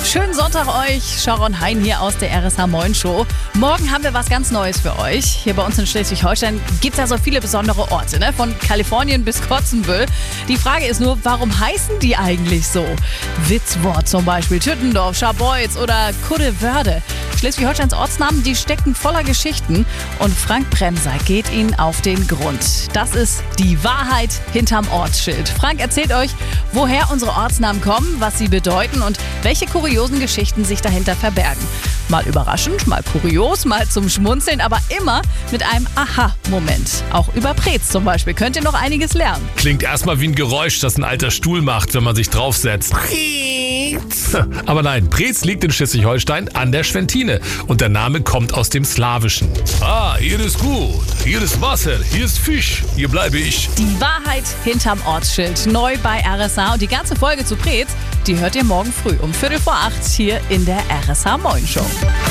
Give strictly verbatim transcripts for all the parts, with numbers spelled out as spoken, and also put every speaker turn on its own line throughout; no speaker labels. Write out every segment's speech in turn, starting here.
Schönen Sonntag euch, Sharon Hein hier aus der R S H Moin Show. Morgen haben wir was ganz Neues für euch. Hier bei uns in Schleswig-Holstein gibt es ja so viele besondere Orte, ne? Von Kalifornien bis Kotzenbüll. Die Frage ist nur, warum heißen die eigentlich so? Witzwort zum Beispiel, Tüttendorf, Scharbeutz oder Kuddewörde. Schleswig-Holsteins Ortsnamen, die stecken voller Geschichten. Und Frank Bremser geht ihnen auf den Grund. Das ist die Wahrheit hinterm Ortsschild. Frank erzählt euch, woher unsere Ortsnamen kommen, was sie bedeuten und welche kuriosen Geschichten sich dahinter verbergen. Mal überraschend, mal kurios, mal zum Schmunzeln, aber immer mit einem Aha-Moment. Auch über Preetz zum Beispiel könnt ihr noch einiges lernen.
Klingt erstmal wie ein Geräusch, das ein alter Stuhl macht, wenn man sich draufsetzt. Preetz! Aber nein, Preetz liegt in Schleswig-Holstein an der Schwentine und der Name kommt aus dem Slawischen. Ah, hier ist gut, hier ist Wasser, hier ist Fisch, hier bleibe ich.
Die Wahrheit hinterm Ortsschild, neu bei R S H und die ganze Folge zu Preetz, die hört ihr morgen früh um Viertel vor acht hier in der R S H Moin Show.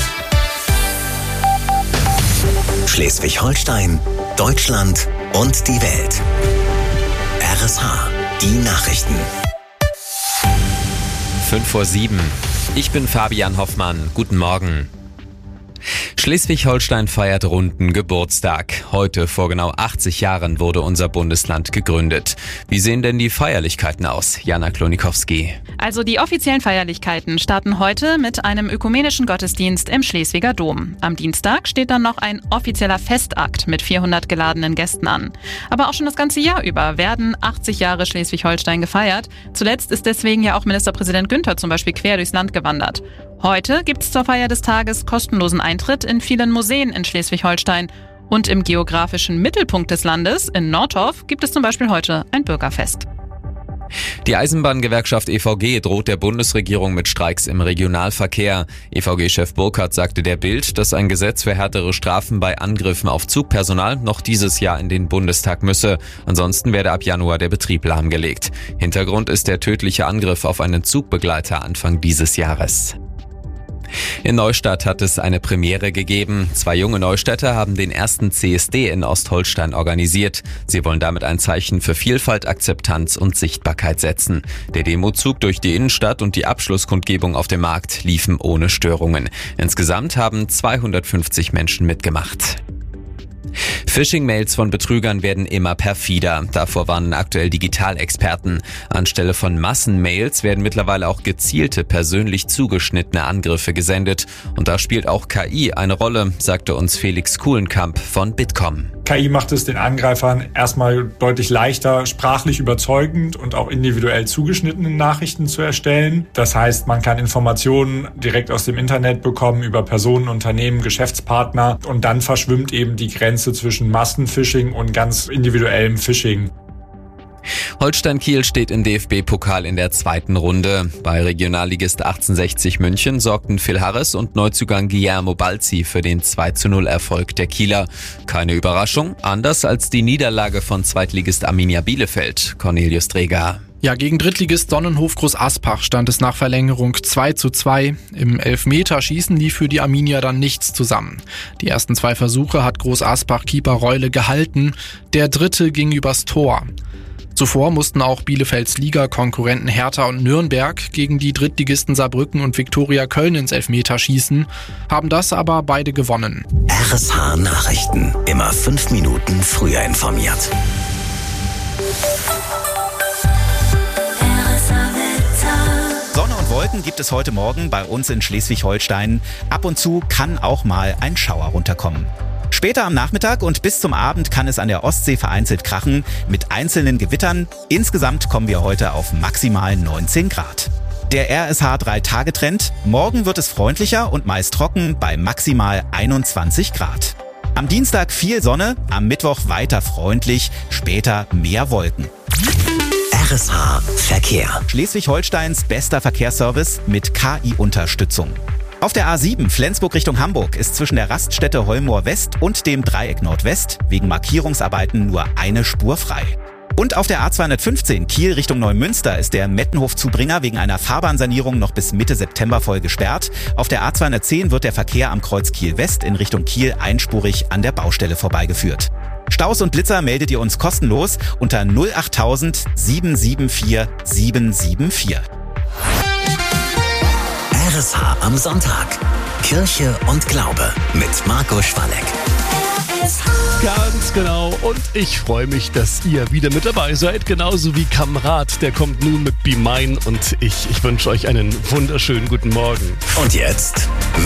Schleswig-Holstein, Deutschland und die Welt. R S H, die Nachrichten.
fünf vor sieben. Ich bin Fabian Hoffmann. Guten Morgen. Schleswig-Holstein feiert runden Geburtstag. Heute vor genau achtzig Jahren wurde unser Bundesland gegründet. Wie sehen denn die Feierlichkeiten aus? Jana Klonikowski.
Also die offiziellen Feierlichkeiten starten heute mit einem ökumenischen Gottesdienst im Schleswiger Dom. Am Dienstag steht dann noch ein offizieller Festakt mit vierhundert geladenen Gästen an. Aber auch schon das ganze Jahr über werden achtzig Jahre Schleswig-Holstein gefeiert. Zuletzt ist deswegen ja auch Ministerpräsident Günther zum Beispiel quer durchs Land gewandert. Heute gibt es zur Feier des Tages kostenlosen Eintritt in vielen Museen in Schleswig-Holstein. Und im geografischen Mittelpunkt des Landes, in Nordorf, gibt es zum Beispiel heute ein Bürgerfest.
Die Eisenbahngewerkschaft E V G droht der Bundesregierung mit Streiks im Regionalverkehr. E V G-Chef Burkhardt sagte der Bild, dass ein Gesetz für härtere Strafen bei Angriffen auf Zugpersonal noch dieses Jahr in den Bundestag müsse. Ansonsten werde ab Januar der Betrieb lahmgelegt. Hintergrund ist der tödliche Angriff auf einen Zugbegleiter Anfang dieses Jahres. In Neustadt hat es eine Premiere gegeben. Zwei junge Neustädter haben den ersten C S D in Ostholstein organisiert. Sie wollen damit ein Zeichen für Vielfalt, Akzeptanz und Sichtbarkeit setzen. Der Demozug durch die Innenstadt und die Abschlusskundgebung auf dem Markt liefen ohne Störungen. Insgesamt haben zweihundertfünfzig Menschen mitgemacht. Phishing-Mails von Betrügern werden immer perfider. Davor warnen aktuell Digitalexperten. Anstelle von Massenmails werden mittlerweile auch gezielte, persönlich zugeschnittene Angriffe gesendet. Und da spielt auch K I eine Rolle, sagte uns Felix Kuhlenkamp von Bitkom.
K I macht es den Angreifern erstmal deutlich leichter, sprachlich überzeugend und auch individuell zugeschnittene Nachrichten zu erstellen. Das heißt, man kann Informationen direkt aus dem Internet bekommen über Personen, Unternehmen, Geschäftspartner und dann verschwimmt eben die Grenze zwischen Massenphishing und ganz individuellem Phishing.
Holstein Kiel steht im D F B-Pokal in der zweiten Runde. Bei Regionalligist achtzehnhundertsechzig München sorgten Phil Harris und Neuzugang Guillermo Balzi für den zwei zu null Erfolg der Kieler. Keine Überraschung, anders als die Niederlage von Zweitligist Arminia Bielefeld. Cornelius Dreger.
Ja, gegen Drittligist Sonnenhof Groß Aspach stand es nach Verlängerung zwei zu zwei. Im Elfmeterschießen lief für die Arminia dann nichts zusammen. Die ersten zwei Versuche hat Groß Aspach-Keeper Reule gehalten. Der dritte ging übers Tor. Zuvor mussten auch Bielefelds Liga-Konkurrenten Hertha und Nürnberg gegen die Drittligisten Saarbrücken und Viktoria Köln ins Elfmeter schießen, haben das aber beide gewonnen.
R S H Nachrichten, immer fünf Minuten früher informiert.
Sonne und Wolken gibt es heute Morgen bei uns in Schleswig-Holstein. Ab und zu kann auch mal ein Schauer runterkommen. Später am Nachmittag und bis zum Abend kann es an der Ostsee vereinzelt krachen mit einzelnen Gewittern. Insgesamt kommen wir heute auf maximal neunzehn Grad. Der R S H drei Tage Trend. Morgen wird es freundlicher und meist trocken bei maximal einundzwanzig Grad. Am Dienstag viel Sonne, am Mittwoch weiter freundlich, später mehr Wolken.
R S H Verkehr.
Schleswig-Holsteins bester Verkehrsservice mit K I-Unterstützung. Auf der A sieben Flensburg Richtung Hamburg ist zwischen der Raststätte Holmoor West und dem Dreieck Nordwest wegen Markierungsarbeiten nur eine Spur frei. Und auf der A zweihundertfünfzehn Kiel Richtung Neumünster ist der Mettenhof-Zubringer wegen einer Fahrbahnsanierung noch bis Mitte September voll gesperrt. Auf der A zweihundertzehn wird der Verkehr am Kreuz Kiel West in Richtung Kiel einspurig an der Baustelle vorbeigeführt. Staus und Blitzer meldet ihr uns kostenlos unter null achttausend sieben sieben vier sieben sieben vier.
S H am Sonntag. Kirche und Glaube mit Marco Schwalleck.
Ganz genau. Und ich freue mich, dass ihr wieder mit dabei seid. Genauso wie Kamrat. Der kommt nun mit Be Mine. Und ich, ich wünsche euch einen wunderschönen guten Morgen.
Und jetzt